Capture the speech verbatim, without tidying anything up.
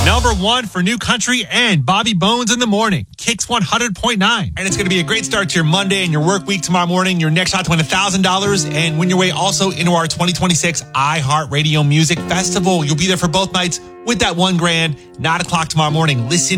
Number one for New Country and Bobby Bones in the Morning. Kicks one hundred point nine. And it's going to be a great start to your Monday and your work week tomorrow morning. Your next shot to win one thousand dollars and win your way also into our twenty twenty-six iHeartRadio Music Festival. You'll be there for both nights with that one grand. Nine o'clock tomorrow morning. Listen